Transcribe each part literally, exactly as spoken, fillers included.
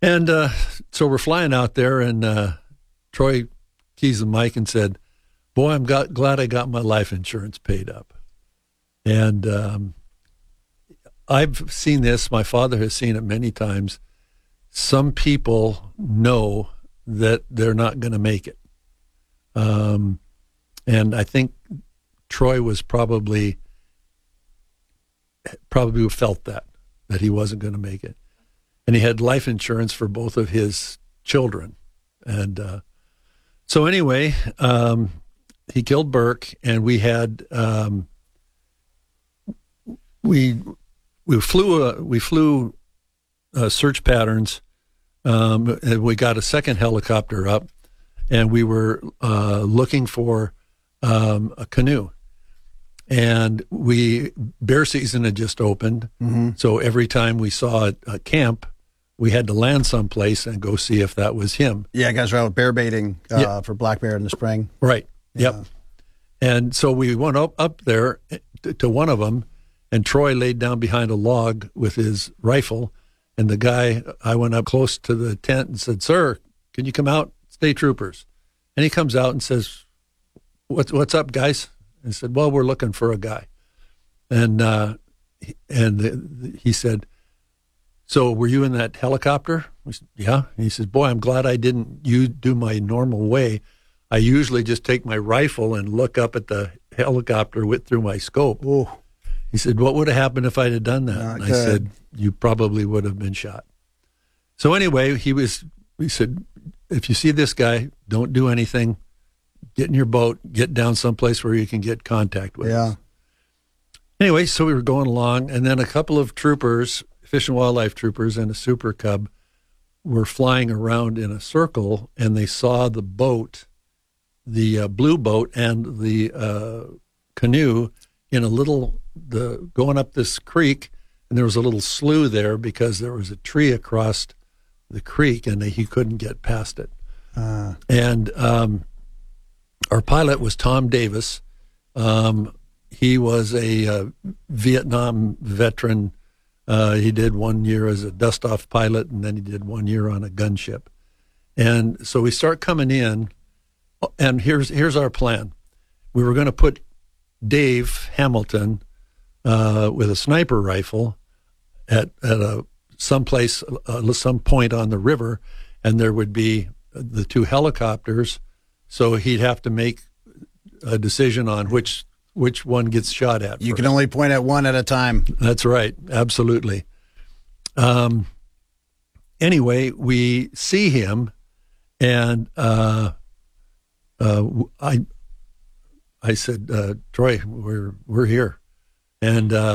And uh, so we're flying out there, and uh, Troy keys the mic and said, boy, I'm got, glad I got my life insurance paid up. And um, I've seen this. My father has seen it many times. Some people know that they're not going to make it. Um, and I think Troy was probably, probably felt that, that he wasn't going to make it. And he had life insurance for both of his children. And uh, so anyway, um, he killed Burke, and we had, um, we we flew, uh, we flew uh, search patterns, um, and we got a second helicopter up, and we were uh, looking for um, a canoe. And we, bear season had just opened, mm-hmm. so every time we saw a, a camp, we had to land someplace and go see if that was him. Yeah, guys were out bear baiting uh, yeah. for black bear in the spring. Right, yeah. Yep. And so we went up, up there to, to one of them, and Troy laid down behind a log with his rifle, and the guy, I went up close to the tent and said, sir, can you come out? State troopers. And he comes out and says, what's, what's up, guys? And said, well, we're looking for a guy. And uh, and the, the, he said, so were you in that helicopter? We said, yeah. And he says, boy, I'm glad I didn't you do my normal way. I usually just take my rifle and look up at the helicopter with through my scope. Ooh. He said, what would have happened if I'd have done that? Not and good. I said, you probably would have been shot. So anyway, he was. He said, if you see this guy, don't do anything. Get in your boat, get down someplace where you can get contact with yeah. us. Anyway, so we were going along, and then a couple of troopers, Fish and Wildlife troopers and a Super Cub, were flying around in a circle, and they saw the boat, the uh, blue boat and the uh, canoe in a little, the going up this creek, and there was a little slough there because there was a tree across the creek, and he couldn't get past it. Uh. And um, our pilot was Tom Davis. Um, he was a uh, Vietnam veteran. Uh, he did one year as a dust-off pilot, and then he did one year on a gunship. And so we start coming in, and here's here's our plan. We were going to put Dave Hamilton uh, with a sniper rifle at at a someplace, uh, some point on the river, and there would be the two helicopters. So he'd have to make a decision on which which one gets shot at. You first. can only point at one at a time. That's right. Absolutely. Um, anyway, we see him, and uh, uh, I I said, uh, Troy, we're we're here, and uh,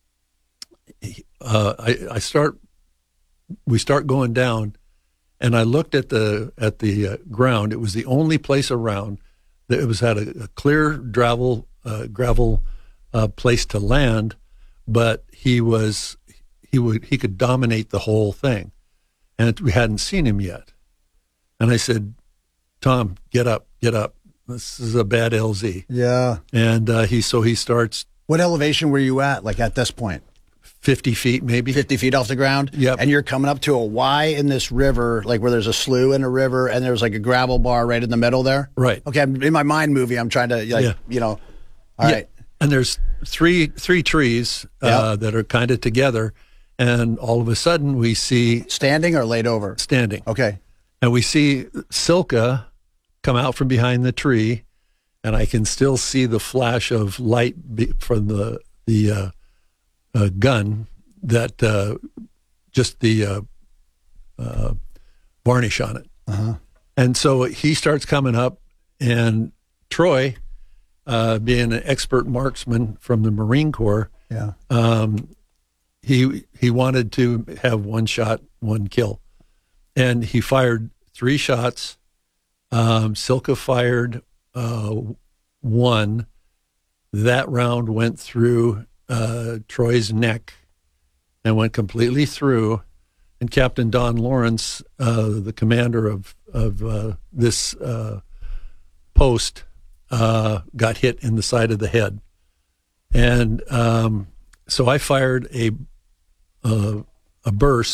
uh, I I start we start going down. And I looked at the at the uh, ground. It was the only place around that it was had a, a clear gravel uh, gravel uh, place to land, but he was he would he could dominate the whole thing, and we hadn't seen him yet. And I said, Tom, get up, get up. This is a bad L Z. Yeah. And uh, he so he starts. What elevation were you at? Like at this point? fifty feet, maybe. fifty feet off the ground? Yep. And you're coming up to a Y in this river, like where there's a slough in a river, and there's like a gravel bar right in the middle there? Right. Okay, I'm, in my mind movie, I'm trying to, like, yeah. you know, all yeah. right. And there's three three trees uh, yep. that are kind of together, and all of a sudden we see... Standing or laid over? Standing. Okay. And we see Silka come out from behind the tree, and I can still see the flash of light be- from the, the uh, uh, gun, that uh, just the uh, uh, varnish on it. Uh-huh. And so he starts coming up, and Troy, uh, being an expert marksman from the Marine Corps, yeah, um, he he wanted to have one shot, one kill. And he fired three shots. Um, Silka fired uh, one. That round went through uh, Troy's neck and went completely through, and Captain Don Lawrence, uh, the commander of of uh, this uh, post, uh, got hit in the side of the head, and um, so I fired a uh, a burst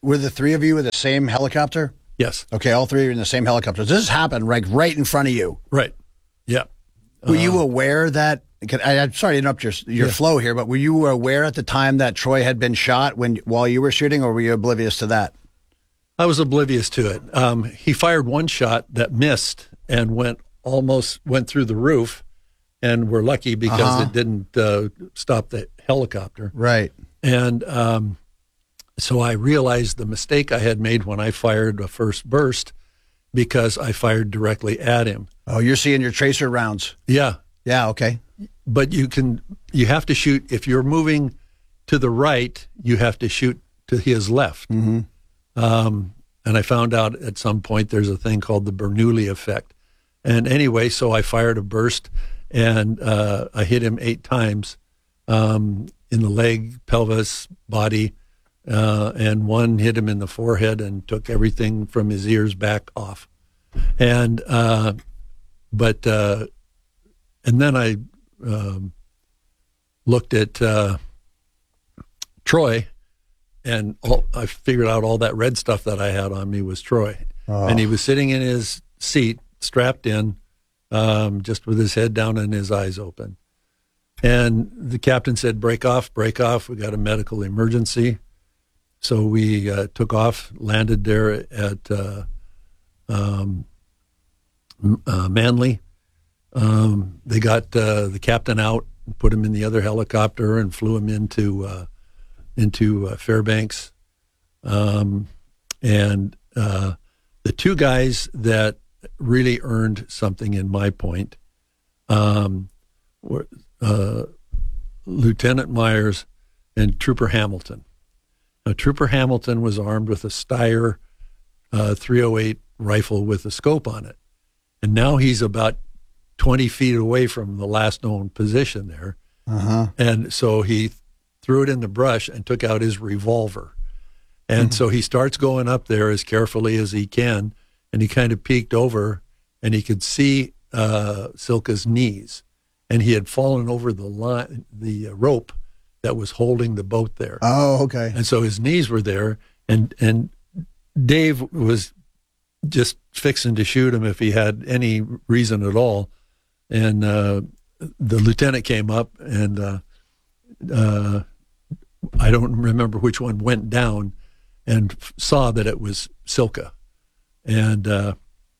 were the three of you in the same helicopter? Yes. Okay, all three are in the same helicopter. This happened right, right in front of you. Right. Yeah. Were uh, you aware that? I, I'm sorry to interrupt your your yeah. flow here, but were you aware at the time that Troy had been shot when while you were shooting, or were you oblivious to that? I was oblivious to it. Um, he fired one shot that missed and went almost went through the roof, and we're lucky because uh-huh. it didn't uh, stop the helicopter. Right. And um, so I realized the mistake I had made when I fired the first burst because I fired directly at him. Oh, you're seeing your tracer rounds. Yeah. Yeah, okay. But you can you have to shoot if you're moving to the right, you have to shoot to his left. Mm-hmm. Um, and I found out at some point there's a thing called the Bernoulli effect. And anyway, so I fired a burst, and uh, I hit him eight times um, in the leg, pelvis, body, uh, and one hit him in the forehead and took everything from his ears back off. And uh, but uh, and then I um, looked at uh, Troy. And all, I figured out all that red stuff that I had on me was Troy. Oh. And he was sitting in his seat, strapped in, um, just with his head down and his eyes open. And the captain said, break off, break off. We got a medical emergency. So we uh, took off, landed there at uh, um, uh, Manly. Um, they got uh, the captain out, put him in the other helicopter, and flew him into... Uh, into uh, Fairbanks. Um, and uh, the two guys that really earned something in my point um, were uh, Lieutenant Myers and Trooper Hamilton. Now, Trooper Hamilton was armed with a Steyr uh, three oh eight rifle with a scope on it. And now he's about twenty feet away from the last known position there. Uh-huh. And so he threw it in the brush and took out his revolver. And mm-hmm. so he starts going up there as carefully as he can, and he kind of peeked over, and he could see uh, Silka's knees. And he had fallen over the line, the uh, rope that was holding the boat there. Oh, okay. And so his knees were there, and, and Dave was just fixing to shoot him if he had any reason at all. And uh, the lieutenant came up, and uh, uh, I don't remember which one went down, and f- saw that it was Silka. And uh,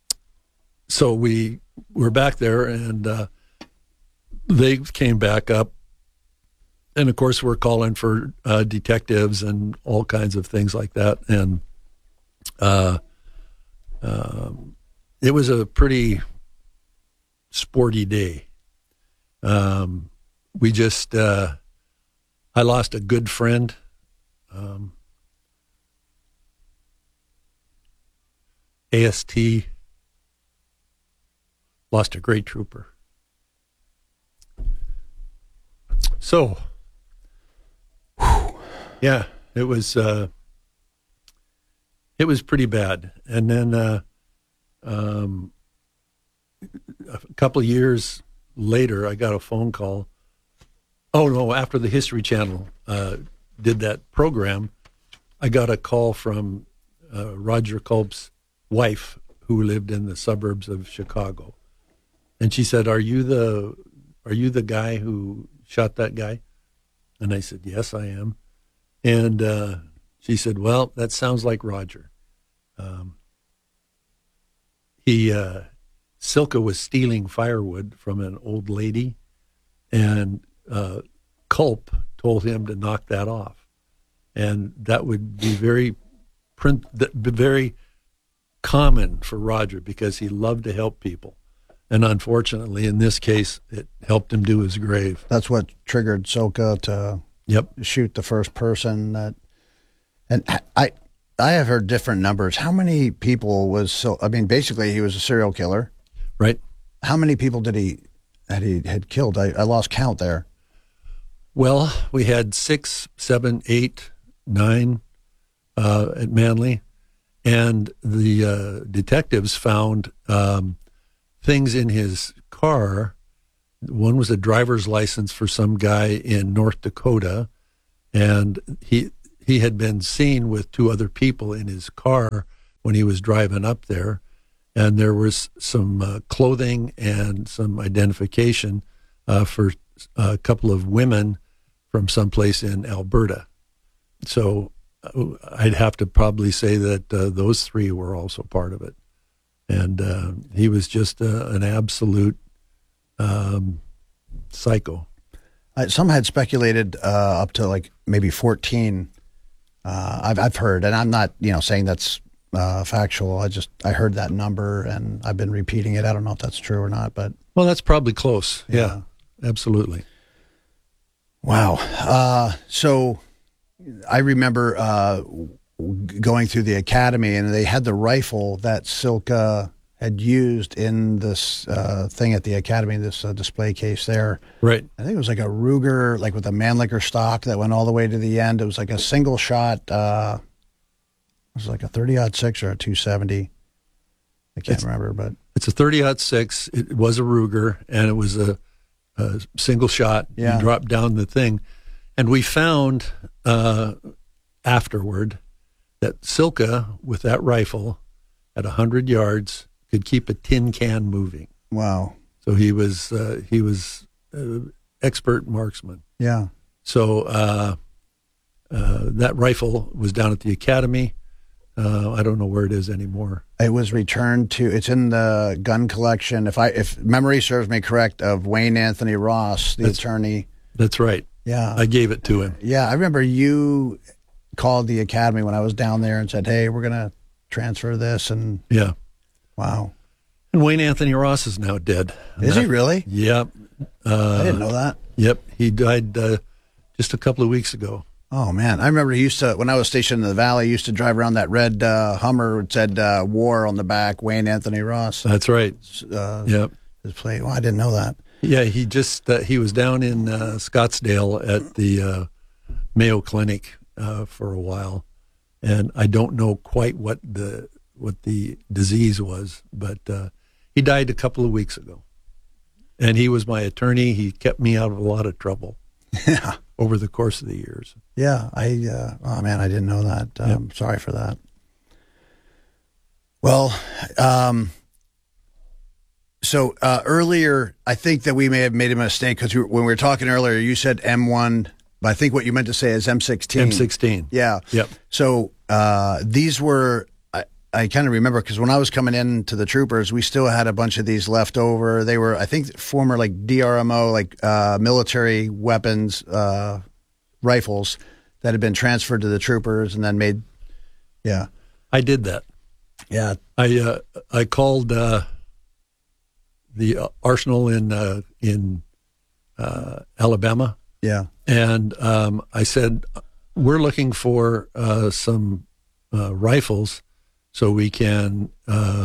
so we were back there, and uh, they came back up. And, of course, we're calling for uh, detectives and all kinds of things like that. And uh, um, it was a pretty sporty day. Um, we just... Uh, I lost a good friend. Um, A S T lost a great trooper. So, whew, yeah, it was uh, it was pretty bad. And then uh, um, a couple of years later, I got a phone call. Oh, no, after the History Channel uh, did that program, I got a call from uh, Roger Culp's wife, who lived in the suburbs of Chicago. And she said, are you the are you the guy who shot that guy? And I said, yes, I am. And uh, she said, well, that sounds like Roger. Um, he, uh, Silka was stealing firewood from an old lady, and uh, Culp told him to knock that off. And that would be very, print, very common for Roger because he loved to help people. And unfortunately, in this case, it helped him do his grave. That's what triggered Silka to yep. shoot the first person. That, and I, I have heard different numbers. How many people was so? I mean, basically, he was a serial killer, right? How many people did he had he had killed? I, I lost count there. Well, we had six, seven, eight, nine uh, at Manly, and the uh, detectives found. Um, things in his car. One was a driver's license for some guy in North Dakota, and he he had been seen with two other people in his car when he was driving up there, and there was some uh, clothing and some identification uh, for a couple of women from someplace in Alberta. So uh, I'd have to probably say that uh, those three were also part of it. And uh, he was just uh, an absolute um, psycho. Uh, some had speculated uh, up to like maybe fourteen. Uh, I've I've heard, and I'm not you know saying that's uh, factual. I just I heard that number, and I've been repeating it. I don't know if that's true or not, but well, that's probably close. Yeah, yeah, absolutely. Wow. Uh, so I remember uh, going through the academy, and they had the rifle that Silka had used in this uh, thing at the academy, this uh, display case there. Right. I think it was like a Ruger, like with a Mannlicher stock that went all the way to the end. It was like a single shot. Uh, it was like a thirty aught six or a two seventy. I can't it's, remember, but it's a thirty aught six. It was a Ruger, and it was a, a single shot. Yeah. You drop down the thing, and we found uh, afterward that Silka with that rifle at a hundred yards could keep a tin can moving. Wow! So he was uh, he was uh, expert marksman. Yeah. So uh, uh, that rifle was down at the academy. Uh, I don't know where it is anymore. It was returned to. It's in the gun collection. If I if memory serves me correct, of Wayne Anthony Ross, the that's, attorney. That's right. Yeah. I gave it to him. Yeah, I remember you called the academy when I was down there and said, "Hey, we're gonna transfer this." And yeah. Wow. And Wayne Anthony Ross is now dead. Is he really? Yep. Uh, I didn't know that. Yep. He died uh, just a couple of weeks ago. Oh, man. I remember he used to, when I was stationed in the Valley, he used to drive around that red uh, Hummer that said uh, war on the back, Wayne Anthony Ross. That's right. Uh, yep. His plate. Well, I didn't know that. Yeah, he just, uh, he was down in uh, Scottsdale at the uh, Mayo Clinic uh, for a while. And I don't know quite what the what the disease was, but uh, he died a couple of weeks ago. And he was my attorney. He kept me out of a lot of trouble yeah. over the course of the years. Yeah. I, uh, oh, man, I didn't know that. Um, yep. Sorry for that. Well, um, so uh, earlier, I think that we may have made a mistake because when we were talking earlier, you said M one, but I think what you meant to say is M sixteen. M sixteen. Yeah. Yep. So uh, these were... I kind of remember because when I was coming in to the troopers, we still had a bunch of these left over. They were, I think, former like D R M O, like uh, military weapons uh, rifles that had been transferred to the troopers and then made. Yeah, I did that. Yeah, I uh, I called uh, the arsenal in uh, in uh, Alabama. Yeah, and um, I said, we're looking for uh, some uh, rifles. So we can uh,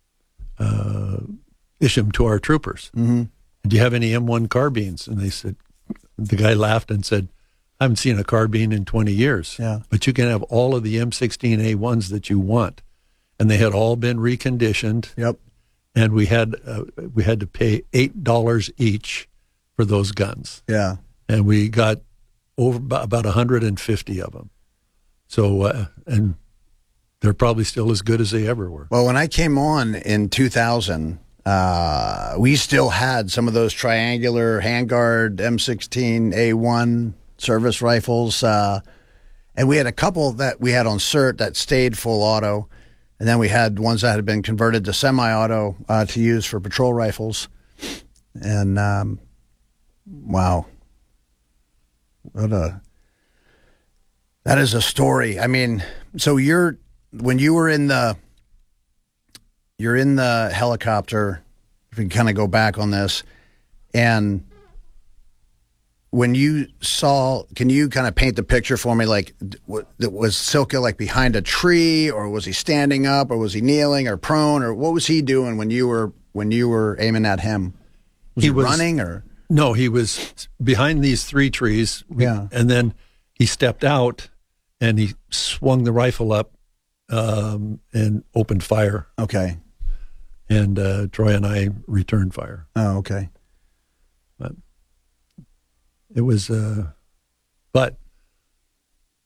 uh, issue them to our troopers. Mm-hmm. Do you have any M one carbines? And they said, the guy laughed and said, I haven't seen a carbine in twenty years. Yeah. But you can have all of the M sixteen A ones that you want. And they had all been reconditioned. Yep. And we had uh, we had to pay eight dollars each for those guns. Yeah. And we got over about one hundred fifty of them. So, uh, and they're probably still as good as they ever were. Well, when I came on in two thousand, uh, we still had some of those triangular handguard M sixteen A one service rifles. Uh, and we had a couple that we had on cert that stayed full auto. And then we had ones that had been converted to semi-auto uh, to use for patrol rifles. And, um, wow. What a... That is a story. I mean, so you're... When you were in the, you're in the helicopter, if we can kind of go back on this, and when you saw, can you kind of paint the picture for me? Like, was Silka like behind a tree, or was he standing up, or was he kneeling, or prone, or what was he doing when you were when you were aiming at him? Was he, he was, running, or no? He was behind these three trees. Yeah, and then he stepped out and he swung the rifle up. Um, and opened fire. Okay. And uh, Troy and I returned fire. Oh, okay. But it was, uh, but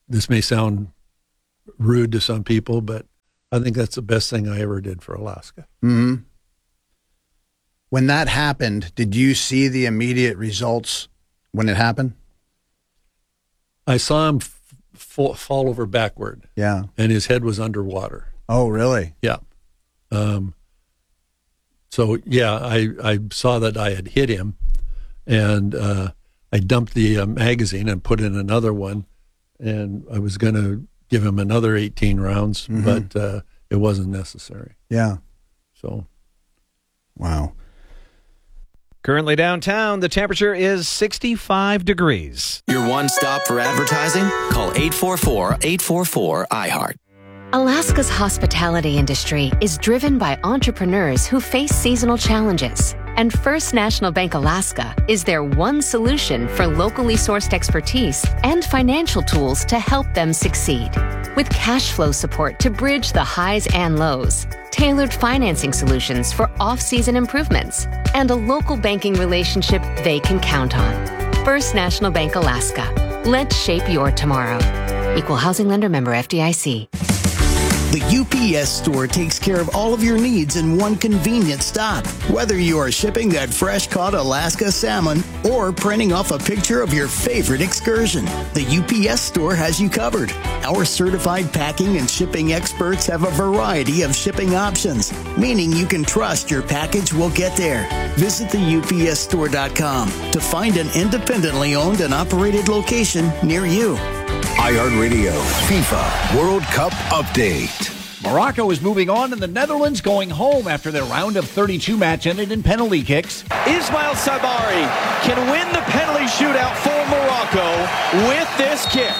this may sound rude to some people, but I think that's the best thing I ever did for Alaska. Mm-hmm. When that happened, did you see the immediate results when it happened? I saw him f- fall, fall over backward. Yeah. And his head was underwater. Oh, really? Yeah. Um, so, yeah, I, I saw that I had hit him, and uh, I dumped the uh, magazine and put in another one, and I was going to give him another eighteen rounds, mm-hmm. but uh, it wasn't necessary. Yeah. So. Wow. Currently downtown, the temperature is sixty-five degrees. Your one stop for advertising? Call eight four four, eight four four, I heart. Alaska's hospitality industry is driven by entrepreneurs who face seasonal challenges. And First National Bank Alaska is their one solution for locally sourced expertise and financial tools to help them succeed. With cash flow support to bridge the highs and lows, tailored financing solutions for off-season improvements, and a local banking relationship they can count on. First National Bank Alaska. Let's shape your tomorrow. Equal housing lender, member F D I C. The U P S store takes care of all of your needs in one convenient stop. Whether you are shipping that fresh-caught Alaska salmon or printing off a picture of your favorite excursion, the U P S store has you covered. Our certified packing and shipping experts have a variety of shipping options, meaning you can trust your package will get there. Visit the U P S store dot com to find an independently owned and operated location near you. iHeartRadio FIFA World Cup Update. Morocco is moving on, and the Netherlands going home after their round of thirty-two match ended in penalty kicks. Ismail Sabari can win the penalty shootout for Morocco with this kick.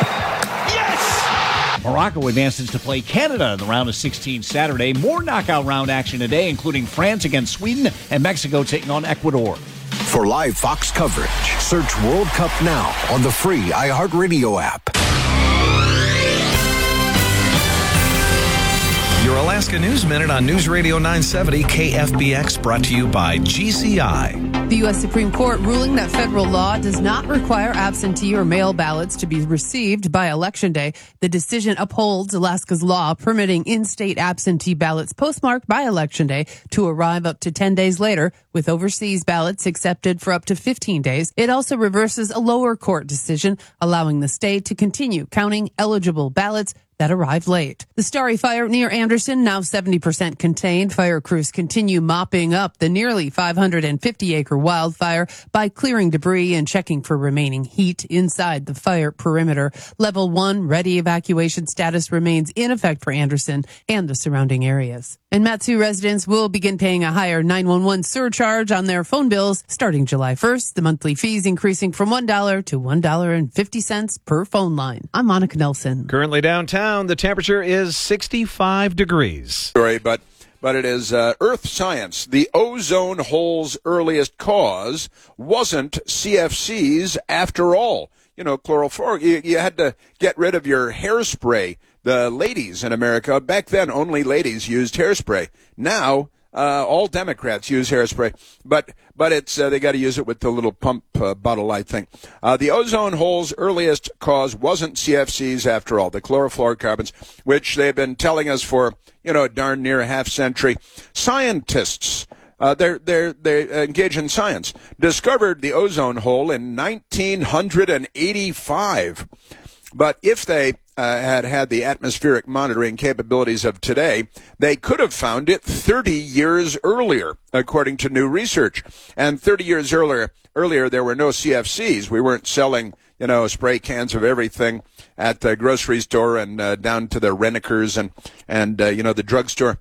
Yes! Morocco advances to play Canada in the round of sixteen Saturday. More knockout round action today, including France against Sweden and Mexico taking on Ecuador. For live Fox coverage, search World Cup now on the free iHeartRadio app. Your Alaska News Minute on News Radio nine seventy K F B X, brought to you by G C I. The U S Supreme Court ruling that federal law does not require absentee or mail ballots to be received by Election Day. The decision upholds Alaska's law permitting in-state absentee ballots postmarked by Election Day to arrive up to ten days later, with overseas ballots accepted for up to fifteen days. It also reverses a lower court decision allowing the state to continue counting eligible ballots that arrived late. The Starry Fire near Anderson, now seventy percent contained. Fire crews continue mopping up the nearly five hundred fifty acre wildfire by clearing debris and checking for remaining heat inside the fire perimeter. Level one ready evacuation status remains in effect for Anderson and the surrounding areas. And Matsu residents will begin paying a higher nine one one surcharge on their phone bills starting July first. The monthly fees increasing from one dollar to one dollar and fifty cents per phone line. I'm Monica Nelson. Currently downtown, the temperature is sixty-five degrees. Sorry, but but it is uh, Earth science. The ozone hole's earliest cause wasn't C F Cs after all. You know, chlorofluor. You, you had to get rid of your hairspray. The ladies in America, back then only ladies used hairspray. Now, uh, all Democrats use hairspray. But but it's uh, they got to use it with the little pump uh, bottle light thing. Uh, the ozone hole's earliest cause wasn't C F Cs after all, the chlorofluorocarbons, which they've been telling us for, you know, darn near a half century. Scientists, uh, they're, they're, they engage in science, discovered the ozone hole in nineteen eighty-five. But if they uh, had had the atmospheric monitoring capabilities of today, they could have found it thirty years earlier, according to new research. And thirty years earlier, earlier there were no C F Cs. We weren't selling, you know, spray cans of everything at the grocery store and uh, down to the Renekers and, and uh, you know, the drugstore.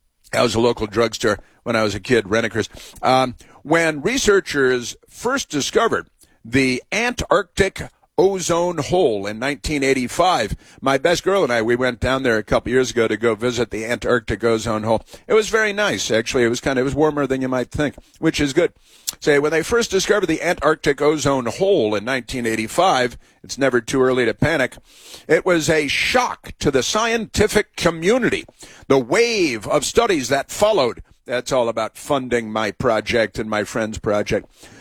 I was a local drugstore when I was a kid, Renekers. Um, when researchers first discovered the Antarctic ozone hole in nineteen eighty-five. My best girl and I, we went down there a couple years ago to go visit the Antarctic ozone hole. It was very nice, actually. It was kind of, it was warmer than you might think, which is good. Say, when they first discovered the Antarctic ozone hole in nineteen eighty-five, it's never too early to panic, it was a shock to the scientific community. The wave of studies that followed, that's all about funding my project and my friend's project.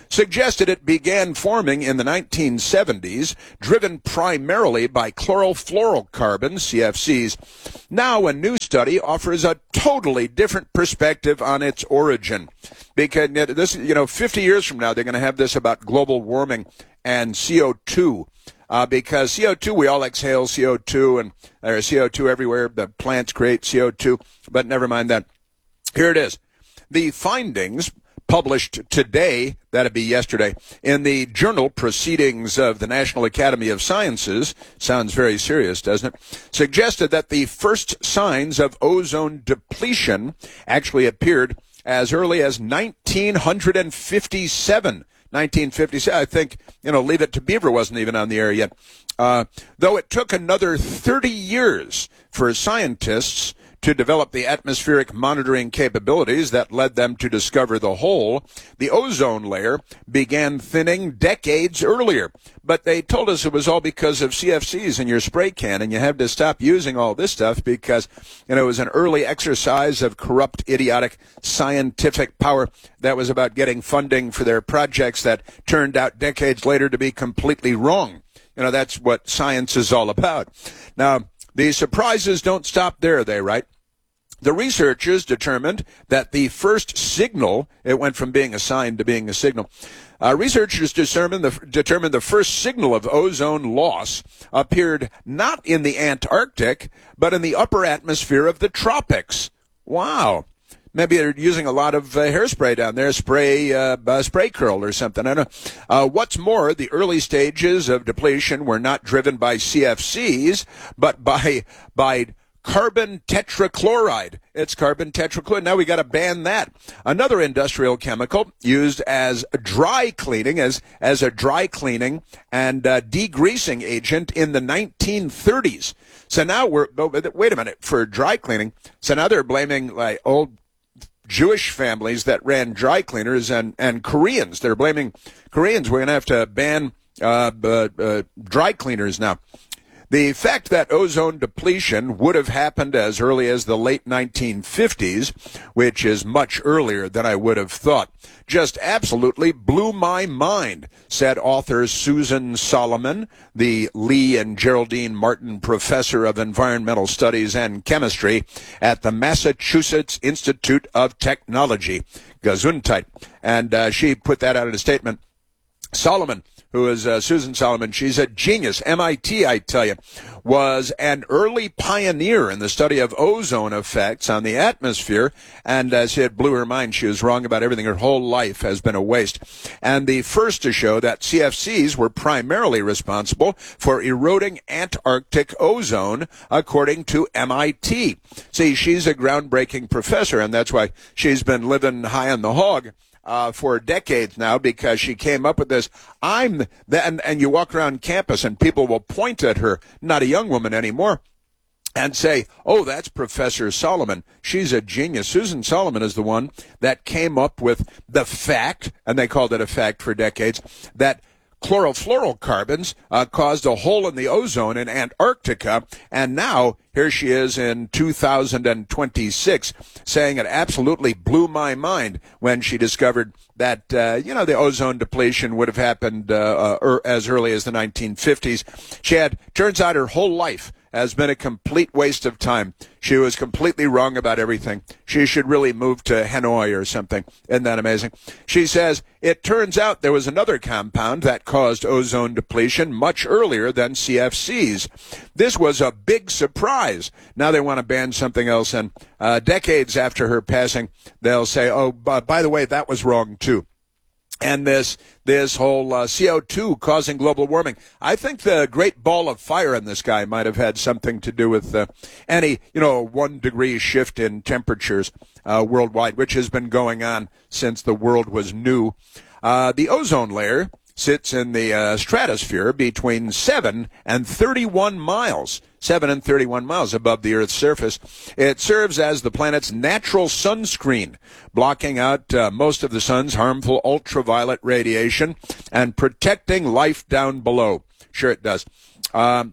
suggested it began forming in the nineteen seventies, driven primarily by chlorofluorocarbons, C F Cs. Now a new study offers a totally different perspective on its origin. Because this, you know, fifty years from now, they're going to have this about global warming and C O two. Uh, because C O two, we all exhale C O two, and there's C O two everywhere. The plants create C O two, but never mind that. Here it is. The findings published today, that'd be yesterday, in the journal Proceedings of the National Academy of Sciences, sounds very serious, doesn't it, suggested that the first signs of ozone depletion actually appeared as early as nineteen fifty-seven. nineteen fifty-seven, I think, you know, Leave It to Beaver wasn't even on the air yet. Uh, though it took another thirty years for scientists to develop the atmospheric monitoring capabilities that led them to discover the hole, the ozone layer began thinning decades earlier. But they told us it was all because of C F Cs in your spray can, and you have to stop using all this stuff because, you know, it was an early exercise of corrupt, idiotic scientific power that was about getting funding for their projects that turned out decades later to be completely wrong. You know, that's what science is all about. Now, the surprises don't stop there, they write. The researchers determined that the first signal, it went from being a sign to being a signal, uh, researchers determined the, determined the first signal of ozone loss appeared not in the Antarctic, but in the upper atmosphere of the tropics. Wow. Maybe they're using a lot of uh, hairspray down there, spray uh, uh, spray curl or something. I don't know. Uh, what's more, the early stages of depletion were not driven by C F Cs, but by by carbon tetrachloride. It's carbon tetrachloride. Now we got to ban that. Another industrial chemical used as dry cleaning, as as a dry cleaning and uh, degreasing agent in the nineteen thirties. So now we're wait a minute for dry cleaning. So now they're blaming like old Jewish families that ran dry cleaners and, and Koreans. They're blaming Koreans. We're going to have to ban uh, uh, uh, dry cleaners now. The fact that ozone depletion would have happened as early as the late nineteen fifties, which is much earlier than I would have thought, just absolutely blew my mind, said author Susan Solomon, the Lee and Geraldine Martin Professor of Environmental Studies and Chemistry at the Massachusetts Institute of Technology, Gesundheit. And uh, she put that out in a statement. Solomon, who is uh, Susan Solomon, she's a genius. M I T, I tell you, was an early pioneer in the study of ozone effects on the atmosphere. And as it blew her mind, she was wrong about everything. Her whole life has been a waste. And the first to show that C F Cs were primarily responsible for eroding Antarctic ozone, according to M I T. See, she's a groundbreaking professor, and that's why she's been living high on the hog Uh, for decades now, because she came up with this. I'm the, and, and you walk around campus and people will point at her, not a young woman anymore, and say, oh, that's Professor Solomon. She's a genius. Susan Solomon is the one that came up with the fact, and they called it a fact for decades, that chlorofluorocarbons uh, caused a hole in the ozone in Antarctica, and now here she is in two thousand twenty-six saying it absolutely blew my mind when she discovered that, uh, you know, the ozone depletion would have happened uh, uh, er, as early as the nineteen fifties. She had, turns out her whole life has been a complete waste of time. She was completely wrong about everything. She should really move to Hanoi or something. Isn't that amazing? She says, it turns out there was another compound that caused ozone depletion much earlier than C F Cs. This was a big surprise. Now they want to ban something else, and uh, decades after her passing, they'll say, oh, b- by the way, that was wrong too. And this this whole uh, C O two causing global warming. I think the great ball of fire in the sky might have had something to do with uh, any, you know, one degree shift in temperatures uh, worldwide, which has been going on since the world was new. Uh, the ozone layer sits in the uh, stratosphere between seven and thirty-one miles. seven and thirty-one miles above the Earth's surface. It serves as the planet's natural sunscreen, blocking out uh, most of the sun's harmful ultraviolet radiation and protecting life down below. Sure it does. Um,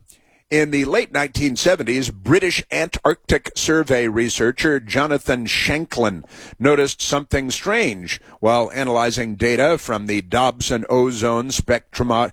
In the late nineteen seventies, British Antarctic Survey researcher Jonathan Shanklin noticed something strange while analyzing data from the Dobson ozone spectrum-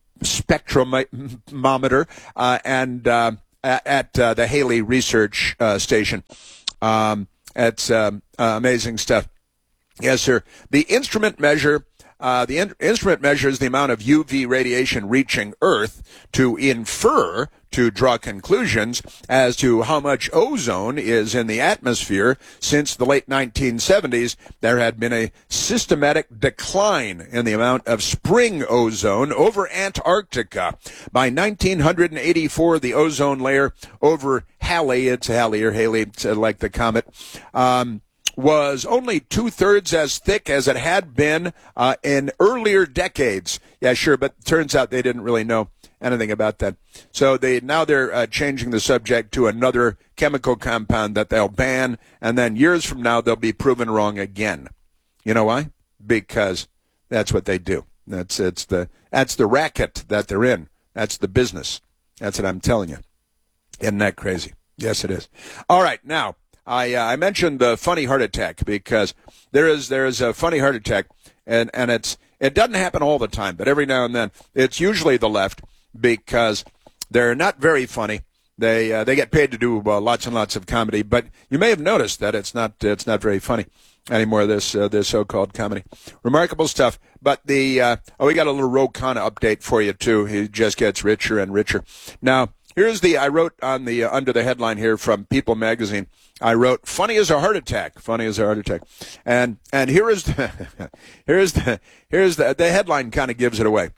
spectrometer uh, and uh, at uh, the Haley Research uh, Station. Um, it's um, uh, amazing stuff. Yes, sir. The instrument measure Uh, the in- instrument measures the amount of U V radiation reaching Earth to infer, to draw conclusions as to how much ozone is in the atmosphere. Since the late nineteen seventies, there had been a systematic decline in the amount of spring ozone over Antarctica. By nineteen eighty-four, the ozone layer over Halley, it's Halley or Haley, it's like the comet, um, was only two-thirds as thick as it had been uh, in earlier decades. Yeah, sure, but it turns out they didn't really know anything about that. So they now they're uh, changing the subject to another chemical compound that they'll ban, and then years from now they'll be proven wrong again. You know why? Because that's what they do. That's it's the that's the racket that they're in. That's the business. That's what I'm telling you. Isn't that crazy? Yes, it is. All right, now. I, uh, I mentioned the funny heart attack because there is there is a funny heart attack, and, and it's it doesn't happen all the time, but every now and then it's usually the left because they're not very funny. They uh, they get paid to do uh, lots and lots of comedy, but you may have noticed that it's not it's not very funny anymore. This uh, this so-called comedy, remarkable stuff. But the uh, oh, we got a little Ro Khanna update for you too. He just gets richer and richer. Now here's the I wrote on the uh, under the headline here from People magazine. I wrote, funny as a heart attack, funny as a heart attack. And and here is the, here's the, here's the, the headline kind of gives it away.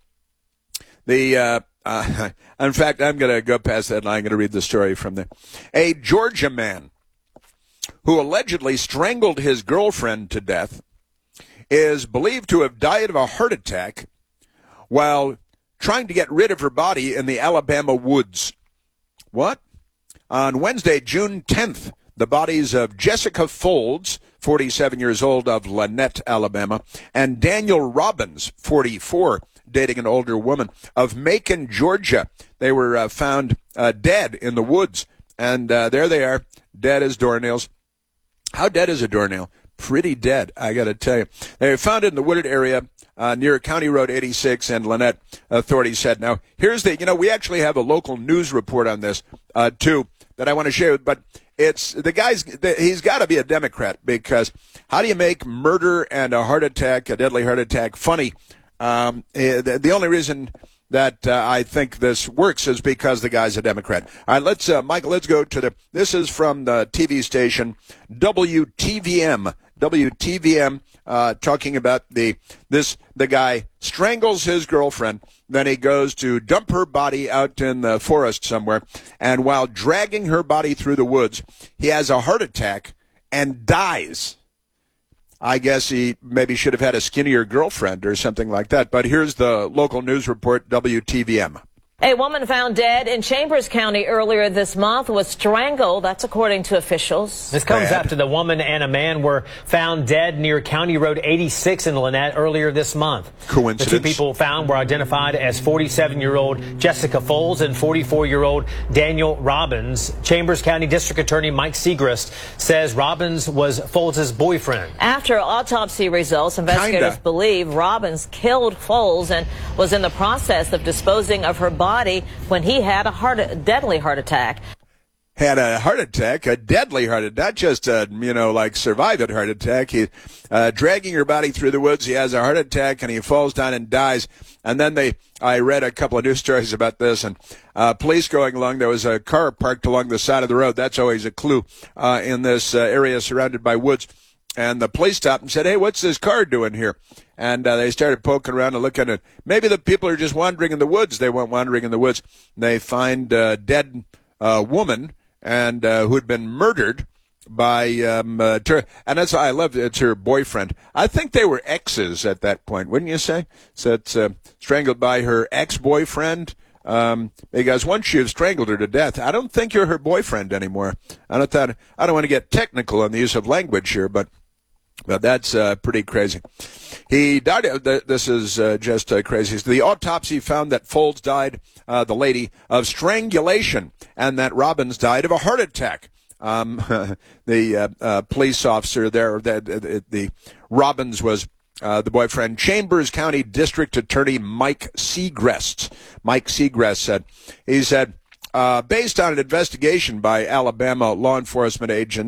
The, uh, uh, in fact, I'm going to go past that line. I'm going to read the story from there. A Georgia man who allegedly strangled his girlfriend to death is believed to have died of a heart attack while trying to get rid of her body in the Alabama woods. What? On Wednesday, June tenth, the bodies of Jessica Folds, forty-seven years old, of Lanett, Alabama, and Daniel Robbins, forty-four, dating an older woman, of Macon, Georgia. They were uh, found uh, dead in the woods, and uh, there they are, dead as doornails. How dead is a doornail? Pretty dead, I got to tell you. They were found in the wooded area uh, near County Road eighty-six, and Lanett, authorities said. Now, here's the, you know, we actually have a local news report on this, uh, too, that I want to share, but it's the guy's, he's got to be a Democrat, because how do you make murder and a heart attack, a deadly heart attack, funny? Um, the only reason that uh, I think this works is because the guy's a Democrat. All right, let's, uh, Michael, let's go to the, this is from the T V station W T V M. W T V M uh, talking about the this the guy strangles his girlfriend, then he goes to dump her body out in the forest somewhere, and while dragging her body through the woods, he has a heart attack and dies. I guess he maybe should have had a skinnier girlfriend or something like that. But here's the local news report, W T V M. A woman found dead in Chambers County earlier this month was strangled. That's according to officials. This comes Bad. after the woman and a man were found dead near County Road eighty-six in Lanett earlier this month. Coincidence. The two people found were identified as forty-seven-year-old Jessica Folds and forty-four-year-old Daniel Robbins. Chambers County District Attorney Mike Segrist says Robbins was Folds' boyfriend. After autopsy results, investigators Kinda. believe Robbins killed Folds and was in the process of disposing of her body when he had a heart, a deadly heart attack. Had a heart attack, a deadly heart attack, not just a, you know, like survived a heart attack. He, uh, dragging your body through the woods, he has a heart attack and he falls down and dies. And then they, I read a couple of news stories about this, and uh, police going along, there was a car parked along the side of the road. That's always a clue uh, in this uh, area surrounded by woods. And the police stopped and said, hey, what's this car doing here? And uh, they started poking around and looking at, maybe the people are just wandering in the woods. They weren't wandering in the woods. They find a dead uh, woman and uh, who had been murdered by, um, uh, ter- and that's why I love it. It's her boyfriend. I think they were exes at that point, wouldn't you say? So it's uh, strangled by her ex-boyfriend. Um, because once you've strangled her to death, I don't think you're her boyfriend anymore. I don't, thought, I don't want to get technical on the use of language here, but But that's uh, pretty crazy. He died. This is uh, just uh, crazy. The autopsy found that Folds died, uh, the lady, of strangulation, and that Robbins died of a heart attack. Um, the uh, uh, police officer there, the, the, the Robbins was uh, the boyfriend. Chambers County District Attorney Mike Segrest. Mike Segrest said, he said, uh, based on an investigation by Alabama law enforcement agents,